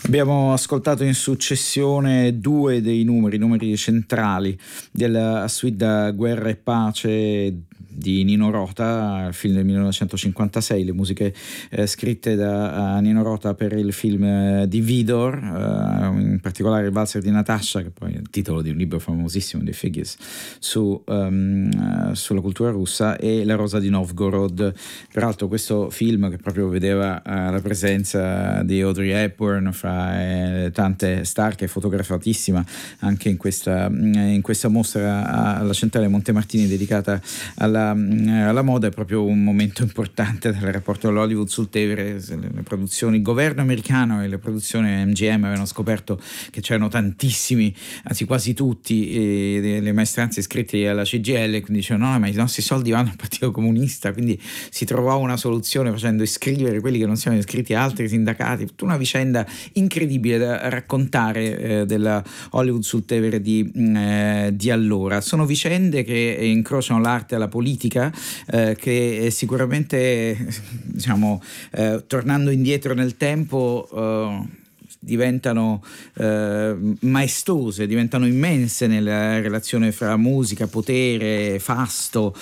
Abbiamo ascoltato in successione due dei numeri centrali della suite da Guerra e Pace di Nino Rota, il film del 1956, le musiche scritte da Nino Rota per il film di Vidor, in particolare il Valzer di Natasha, che poi è il titolo di un libro famosissimo di Figgis sulla cultura russa, e La Rosa di Novgorod. Peraltro questo film, che proprio vedeva la presenza di Audrey Hepburn fra tante star, che è fotografatissima anche in questa mostra alla Centrale Montemartini dedicata alla moda, è proprio un momento importante del rapporto dell'Hollywood sul Tevere. Le produzioni, il governo americano e le produzioni MGM avevano scoperto che c'erano tantissimi, anzi quasi tutti, le maestranze iscritte alla CGIL, quindi dicevano no, ma i nostri soldi vanno al Partito Comunista, quindi si trovò una soluzione facendo iscrivere quelli che non si erano iscritti a altri sindacati. Tutta una vicenda incredibile da raccontare della Hollywood sul Tevere di allora. Sono vicende che incrociano l'arte alla politica, che sicuramente, diciamo, tornando indietro nel tempo, diventano maestose, diventano immense nella relazione fra musica, potere, fasto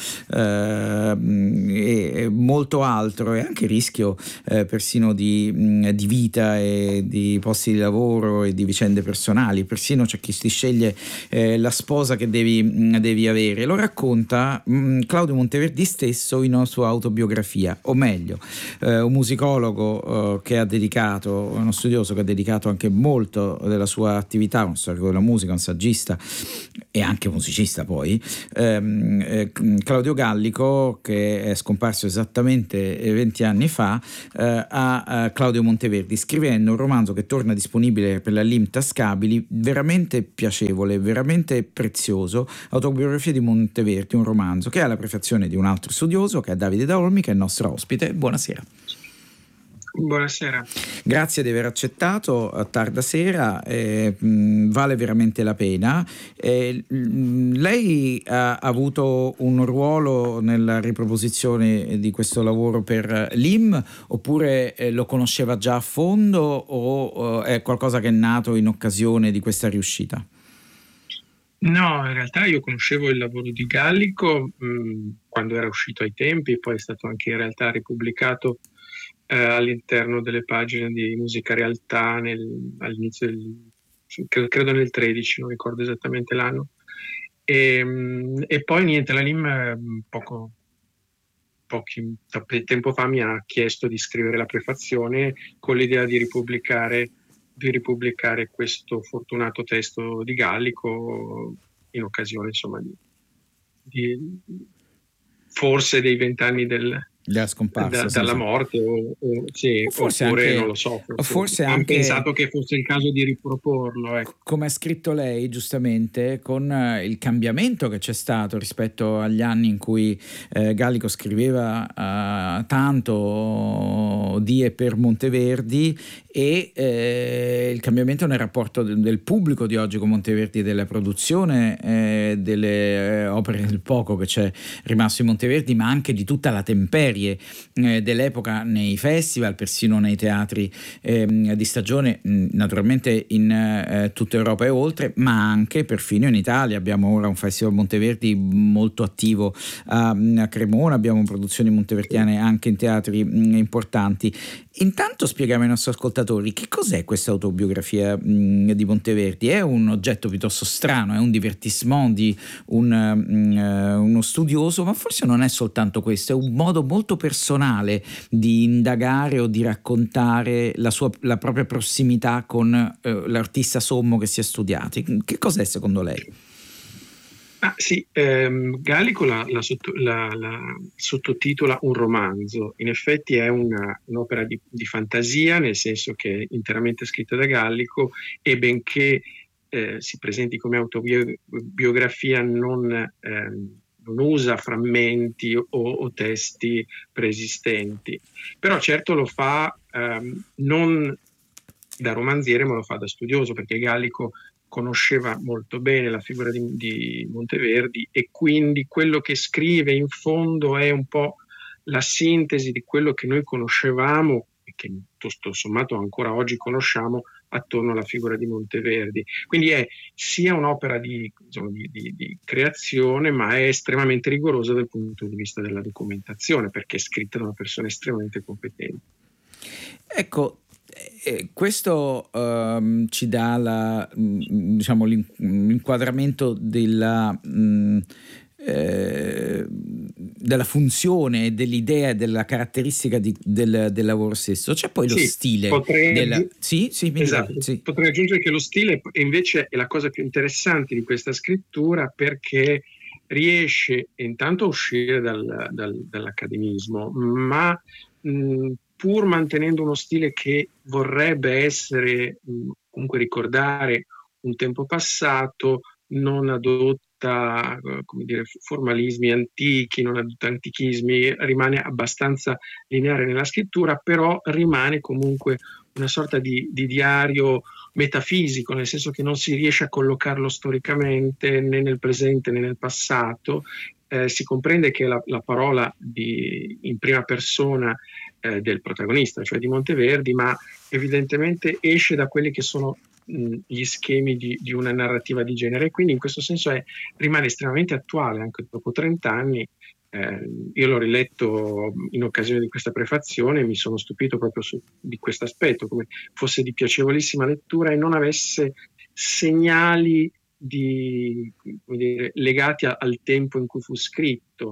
e molto altro, e anche rischio persino di vita e di posti di lavoro e di vicende personali. Persino c'è chi si sceglie la sposa che devi avere. Lo racconta Claudio Monteverdi stesso in una sua autobiografia, o meglio un musicologo che ha dedicato, uno studioso che ha dedicato anche molto della sua attività, un storico della musica, un saggista e anche musicista poi, Claudio Gallico, che è scomparso esattamente 20 anni fa, a Claudio Monteverdi, scrivendo un romanzo che torna disponibile per la Lim Tascabili, veramente piacevole, veramente prezioso, Autobiografia di Monteverdi, un romanzo che ha la prefazione di un altro studioso, che è Davide Daolmi, che è il nostro ospite. Buonasera. Buonasera. Grazie di aver accettato a tarda sera, vale veramente la pena. Lei ha avuto un ruolo nella riproposizione di questo lavoro per l'IM, oppure lo conosceva già a fondo, o è qualcosa che è nato in occasione di questa riuscita? No, in realtà io conoscevo il lavoro di Gallico quando era uscito ai tempi, poi è stato anche in realtà ripubblicato all'interno delle pagine di Musica Realtà all'inizio credo nel 13, non ricordo esattamente l'anno. E poi niente, la LIM poco tempo fa mi ha chiesto di scrivere la prefazione con l'idea di ripubblicare questo fortunato testo di Gallico in occasione, insomma, di forse dei 20 anni Della scomparsa, dalla morte, sì, o forse oppure anche, non lo so, forse hanno anche, pensato che fosse il caso di riproporlo, ecco. come ha scritto lei giustamente, con il cambiamento che c'è stato rispetto agli anni in cui Gallico scriveva tanto di e per Monteverdi, e il cambiamento nel rapporto del pubblico di oggi con Monteverdi, della produzione delle opere del poco che c'è rimasto in Monteverdi, ma anche di tutta la temperie dell'epoca nei festival, persino nei teatri di stagione, naturalmente in tutta Europa e oltre, ma anche perfino in Italia. Abbiamo ora un festival Monteverdi molto attivo a Cremona, abbiamo produzioni monteverdiane anche in teatri importanti. Intanto spieghiamo ai nostri ascoltatori che cos'è questa autobiografia di Monteverdi. È un oggetto piuttosto strano, è un divertissement di uno studioso, ma forse non è soltanto questo, è un modo molto personale di indagare o di raccontare la propria prossimità con l'artista sommo che si è studiati. Che cos'è secondo lei? Sì, Gallico la sottotitola un romanzo. In effetti è un'opera di fantasia, nel senso che è interamente scritta da Gallico, e benché si presenti come autobiografia, non usa frammenti o testi preesistenti. Però certo lo fa non da romanziere, ma lo fa da studioso, perché Gallico conosceva molto bene la figura di Monteverdi, e quindi quello che scrive in fondo è un po' la sintesi di quello che noi conoscevamo che tutto sommato ancora oggi conosciamo attorno alla figura di Monteverdi. Quindi è sia un'opera diciamo, di creazione, ma è estremamente rigorosa dal punto di vista della documentazione, perché è scritta da una persona estremamente competente. Ecco, questo ci dà diciamo, l'inquadramento della funzione, dell'idea e della caratteristica del lavoro stesso. C'è poi lo stile sì, mi esatto, dica, sì. Potrei aggiungere che lo stile invece è la cosa più interessante di questa scrittura, perché riesce intanto a uscire dall'accademismo, ma pur mantenendo uno stile che vorrebbe essere, comunque ricordare un tempo passato, non adotta come dire, formalismi antichi, non adotta antichismi, rimane abbastanza lineare nella scrittura, però rimane comunque una sorta di diario metafisico, nel senso che non si riesce a collocarlo storicamente né nel presente né nel passato. Si comprende che la parola in prima persona del protagonista, cioè di Monteverdi, ma evidentemente esce da quelli che sono gli schemi di una narrativa di genere, quindi in questo senso rimane estremamente attuale anche dopo 30 anni. Io l'ho riletto in occasione di questa prefazione e mi sono stupito proprio di questo aspetto, come fosse di piacevolissima lettura e non avesse segnali come dire, legati al tempo in cui fu scritto.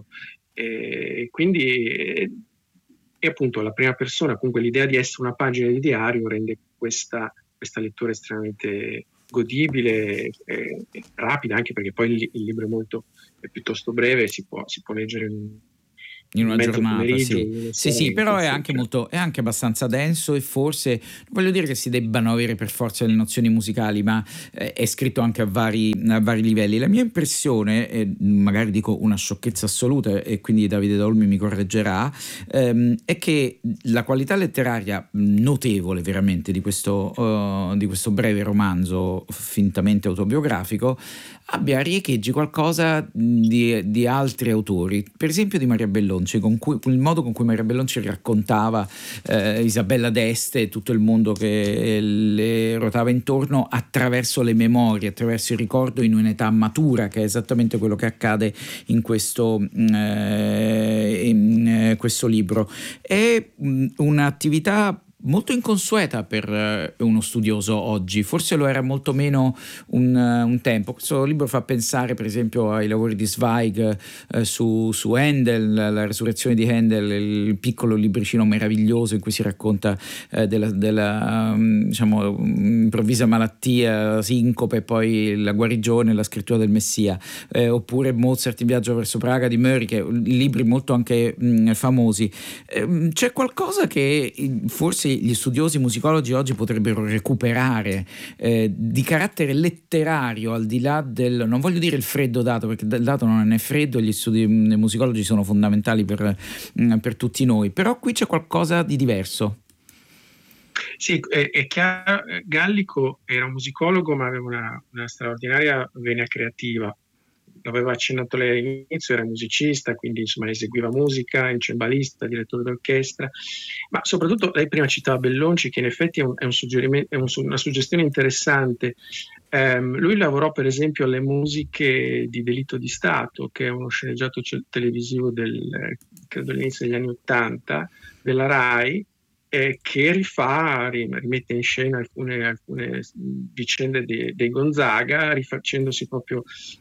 Quindi e appunto la prima persona, comunque l'idea di essere una pagina di diario rende questa lettura estremamente godibile e rapida, anche perché poi il libro è piuttosto breve, si può leggere in una giornata, sì, però è anche molto, è anche abbastanza denso, e forse non voglio dire che si debbano avere per forza le nozioni musicali, ma è scritto anche a vari livelli. La mia impressione, magari dico una sciocchezza assoluta e quindi Davide Dolmi mi correggerà, è che la qualità letteraria notevole veramente di questo breve romanzo fintamente autobiografico abbia riecheggi qualcosa di altri autori, per esempio di Maria Bellonci, il modo con cui Maria Bellonci raccontava Isabella d'Este e tutto il mondo che le ruotava intorno attraverso le memorie, attraverso il ricordo in un'età matura, che è esattamente quello che accade in questo libro. È un'attività molto inconsueta per uno studioso oggi, forse lo era molto meno un tempo. Questo libro fa pensare per esempio ai lavori di Zweig su Handel, la resurrezione di Handel, il piccolo libricino meraviglioso in cui si racconta della diciamo improvvisa malattia, sincope e poi la guarigione, la scrittura del Messia, oppure Mozart in viaggio verso Praga di Murray, che libri molto anche famosi. C'è qualcosa che forse gli studiosi musicologi oggi potrebbero recuperare di carattere letterario, al di là non voglio dire il freddo dato, perché il dato non è freddo, gli studi musicologi sono fondamentali per tutti noi, però qui c'è qualcosa di diverso. Sì, è chiaro, Gallico era un musicologo, ma aveva una straordinaria vena creativa. L'aveva accennato lei all'inizio, era musicista, quindi insomma eseguiva musica, è cembalista, direttore d'orchestra, ma soprattutto lei prima citava Bellonci, che in effetti è un suggerimento, una suggestione interessante. Lui lavorò per esempio alle musiche di Delitto di Stato, che è uno sceneggiato televisivo credo all'inizio degli anni '80 della RAI, che rimette in scena alcune vicende dei Gonzaga, rifacendosi proprio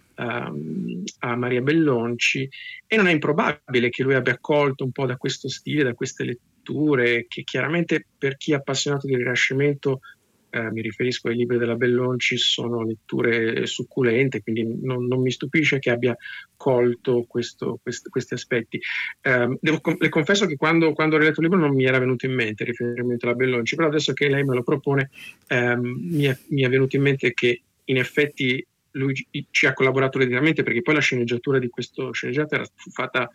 a Maria Bellonci, e non è improbabile che lui abbia accolto un po' da questo stile, da queste letture, che chiaramente per chi è appassionato di Rinascimento, mi riferisco ai libri della Bellonci, sono letture succulente, quindi non mi stupisce che abbia colto questi aspetti. Le confesso che quando ho riletto il libro non mi era venuto in mente il riferimento alla Bellonci, però adesso che lei me lo propone mi è venuto in mente che in effetti lui ci ha collaborato direttamente, perché poi la sceneggiatura di questo sceneggiato fu fatta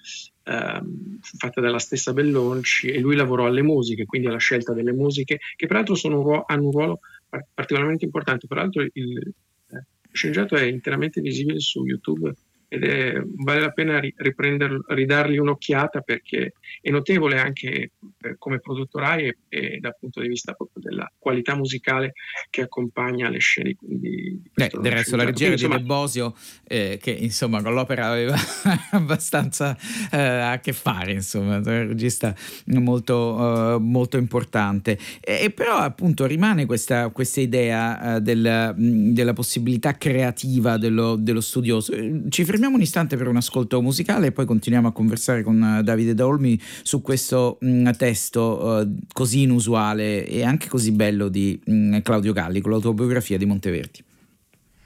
dalla stessa Bellonci, e lui lavorò alle musiche, quindi alla scelta delle musiche, che peraltro hanno un ruolo particolarmente importante. Peraltro il sceneggiato è interamente visibile su YouTube, vale la pena ridargli un'occhiata, perché è notevole anche come prodotto Rai e dal punto di vista proprio della qualità musicale che accompagna le scene di questo Del resto la regia sceneggiato. di De Bosio, che insomma con l'opera aveva abbastanza a che fare, insomma, un regista molto importante. E però appunto rimane questa idea della possibilità creativa dello studioso. Ci fermiamo un istante per un ascolto musicale e poi continuiamo a conversare con Davide Dolmi su questo testo così inusuale e anche così bello di Claudio Galli, con l'autobiografia di Monteverdi.